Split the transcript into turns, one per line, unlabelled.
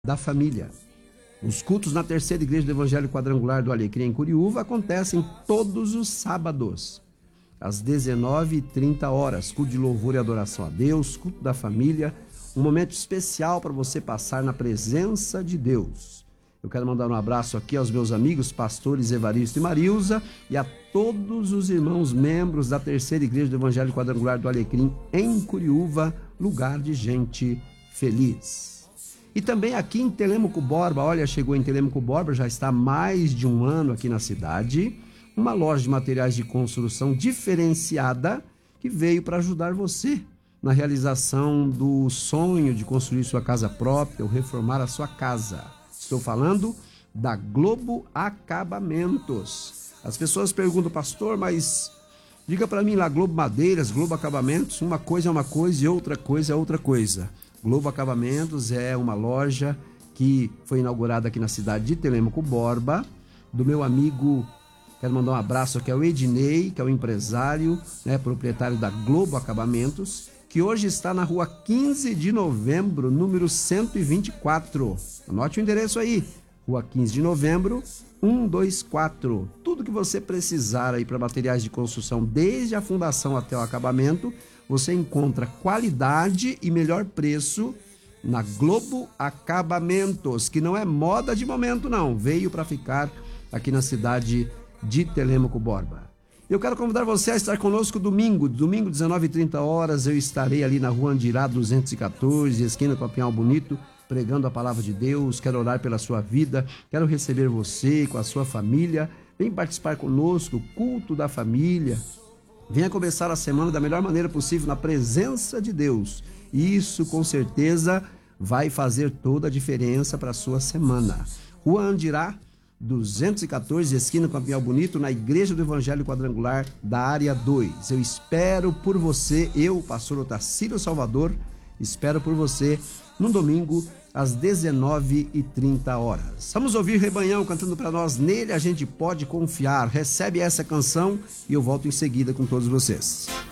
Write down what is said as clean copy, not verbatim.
da família. Os cultos na terceira igreja do Evangelho Quadrangular do Alecrim, em Curiúva, acontecem todos os sábados, às 19h30, culto de louvor e adoração a Deus, culto da família, um momento especial para você passar na presença de Deus. Eu quero mandar um abraço aqui aos meus amigos pastores Evaristo e Marilza e a todos os irmãos membros da terceira igreja do Evangelho Quadrangular do Alecrim, em Curiúva, lugar de gente feliz. E também aqui em Telêmaco Borba, olha, chegou em Telêmaco Borba, já está há mais de um ano aqui na cidade, uma loja de materiais de construção diferenciada que veio para ajudar você na realização do sonho de construir sua casa própria ou reformar a sua casa. Estou falando da Globo Acabamentos. As pessoas perguntam, pastor, mas diga para mim lá, Globo Madeiras, Globo Acabamentos, uma coisa é uma coisa e outra coisa é outra coisa. Globo Acabamentos é uma loja que foi inaugurada aqui na cidade de Telêmaco Borba, do meu amigo, quero mandar um abraço aqui ao Ednei, que é o empresário, proprietário da Globo Acabamentos, que hoje está na rua 15 de novembro, número 124. Anote o endereço aí, rua 15 de novembro, 124. Tudo que você precisar aí para materiais de construção, desde a fundação até o acabamento, você encontra qualidade e melhor preço na Globo Acabamentos, que não é moda de momento não, veio para ficar aqui na cidade de Telêmaco Borba. Eu quero convidar você a estar conosco domingo 19h30, eu estarei ali na rua Andirá 214, esquina com a Pinhal Bonito, pregando a palavra de Deus. Quero orar pela sua vida, quero receber você com a sua família, vem participar conosco, culto da família. Venha começar a semana da melhor maneira possível na presença de Deus. Isso com certeza vai fazer toda a diferença para a sua semana. Rua Andirá 214, esquina com a Pinhal Bonito, na Igreja do Evangelho Quadrangular da Área 2. Eu espero por você, eu, pastor Otacílio Salvador, espero por você no domingo às 19h30. Vamos ouvir Rebanhão cantando para nós, Nele a gente pode confiar. Recebe essa canção e eu volto em seguida com todos vocês.